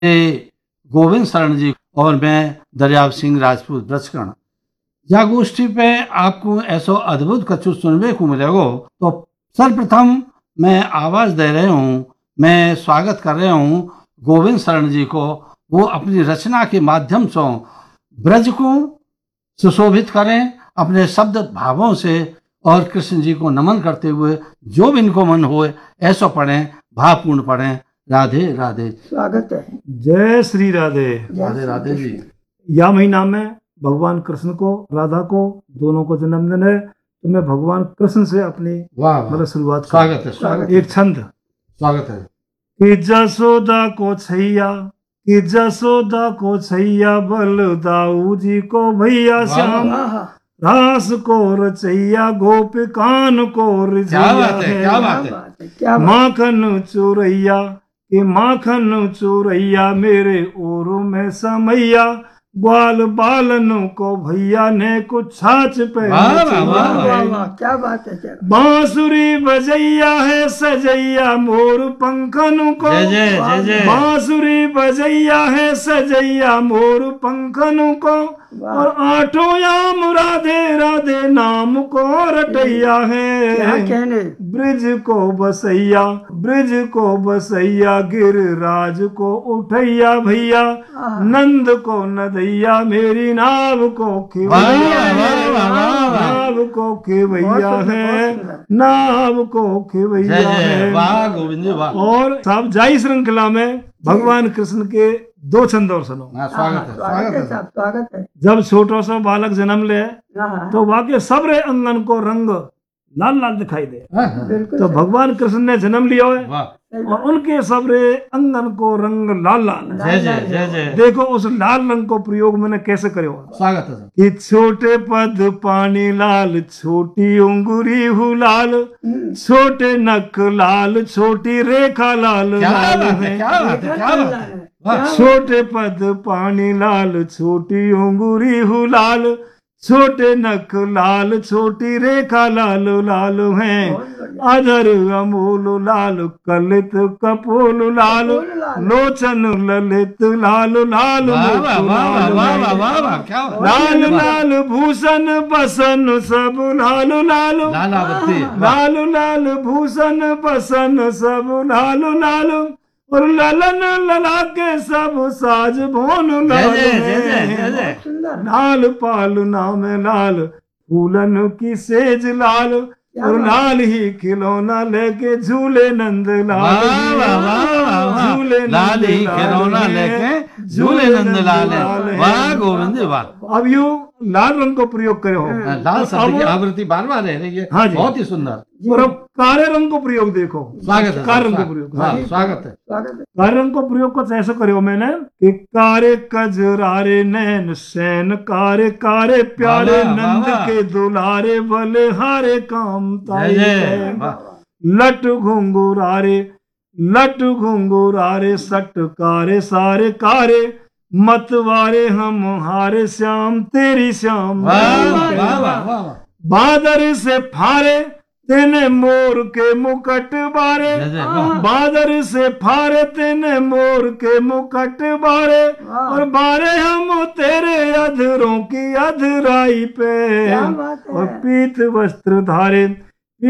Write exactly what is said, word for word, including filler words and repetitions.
गोविंद शरण जी और मैं दरियाव सिंह राजपूत ब्रजकर्ण। या गोष्ठी पे आपको ऐसो अद्भुत कछु सुनने को मिलेगो। तो सर्वप्रथम मैं आवाज दे रहे हूँ, मैं स्वागत कर रहे हूँ गोविंद शरण जी को। वो अपनी रचना के माध्यम से ब्रज को सुशोभित करें अपने शब्द भावों से और कृष्ण जी को नमन करते हुए जो भी इनको मन होए ऐसा पढ़ें, भावपूर्ण पढ़ें। राधे राधे। स्वागत है। जय श्री राधे। राधे राधे जी। यह महीना में भगवान कृष्ण को, राधा को, दोनों को जन्मदिन है, तो मैं भगवान कृष्ण से अपनी मतलब शुरुआत। स्वागत है, स्वागत। एक छंद स्वागत है। कि जसोदा को छैया, कि जसोदा को छैया, बलदाऊ जी को भैया श्याम, रास को रचैया, गोपिकान को रिझैया है, माखन चोरैया कि माखन चोरैया, मेरे ओरू में समैया, ग्वाल बालन को भैया ने कुछ छाछ पे। क्या बात है। बांसुरी बजैया है सजैया, मोर पंखन को। बांसुरी बजैया है सजैया, मोर पंखन को, और आठों याम राधे राधे नाम को रटैया है। क्या कहने। ब्रिज को बसैया, ब्रिज को बसैया, गिरिराज को उठैया भैया, नंद को नदैया, मेरी नाव को खिवैया है, नाव को खिवैया है, नाव को खिवैया है। और सब जाई श्रृंखला में भगवान कृष्ण के दो छंद और सुनो। स्वागत है, स्वागत है, स्वागत है। जब छोटो सा बालक जन्म ले तो वाकई सबरे अंगन को रंग लाल लाल दिखाई दे। तो भगवान कृष्ण ने जन्म लिया है और उनके सबरे अंगन को रंग लाल लाल। जय जय जय जय। देखो उस लाल रंग को प्रयोग मैंने कैसे करो। स्वागत है। कि छोटे पद पानी लाल, छोटी उंगुरी हु लाल, छोटे नक लाल, छोटी रेखा लाल, लाल है। छोटे पद पानी लाल, छोटी उंगुरी हु लाल, छोटे नख लाल, छोटी रेखा लाल, लाल हैं। अधर अमूल लाल, कलित कपोल लाल, लोचन ललित लाल, लाल लाल लाल भूषण बसन सब लाल, लाल लाल लाल भूषण बसन सब लाल, लाल, और ललन लला के सब साज भोन लाल है। लाल पाल नाम लाल, फूलन की सेज लाल, और लाल ही खिलौना लेके झूले नंद लाल, झूले लाल ही खिलौना लेके झूले नंद लाल। वाह गोविंद वाह। अब यू लाल रंग को प्रयोग करे हो, लाल शब्द की आवृत्ति बार बार है ये। हाँ जी, बहुत ही सुंदर। और अब काले रंग को प्रयोग देखो। स्वागत है। काले रंग को प्रयोग। हाँ, स्वागत है। काले रंग को प्रयोग कुछ ऐसे करो मैंने कि कारे कजरारे नैन सैन, कारे कारे प्यारे नंद के दुलारे, भले हारे काम ताई, लट घुंघुरारे लट घुंघुरारे, सट कारे सारे कारे, मतवारे हम हारे श्याम तेरी श्याम। बादर से फारे तेने मोर के मुकट बारे, बादर से फारे तेने मोर के मुकट बारे, और बारे हम तेरे अधरों की अधराई पे, और पीत वस्त्र धारे